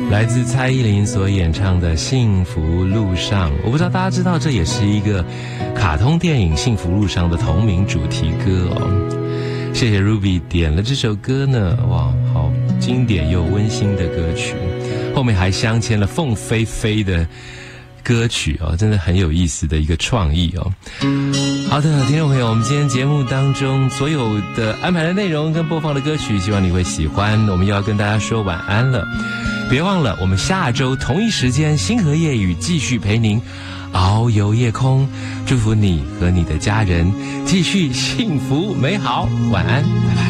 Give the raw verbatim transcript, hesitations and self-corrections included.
来自蔡依林所演唱的《幸福路上》，我不知道大家知道，这也是一个卡通电影《幸福路上》的同名主题歌哦。谢谢 Ruby 点了这首歌呢，哇，好经典又温馨的歌曲，后面还镶嵌了凤飞飞的歌曲哦，真的很有意思的一个创意哦。好的，听众朋友，我们今天节目当中所有的安排的内容跟播放的歌曲，希望你会喜欢。我们又要跟大家说晚安了，别忘了我们下周同一时间星河夜语继续陪您遨游夜空，祝福你和你的家人继续幸福美好，晚安，拜拜。